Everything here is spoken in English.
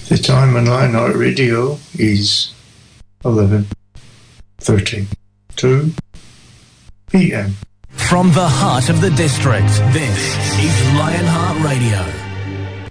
The time on Lionheart Radio is 11:32 p.m. From the heart of the district, this is Lionheart Radio.